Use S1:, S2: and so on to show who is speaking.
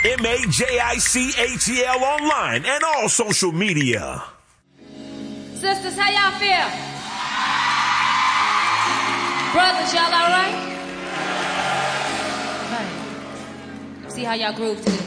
S1: MAJICATL online and all social media.
S2: Sisters, how y'all feel? Brothers, y'all all right? Okay. See how y'all groove to this.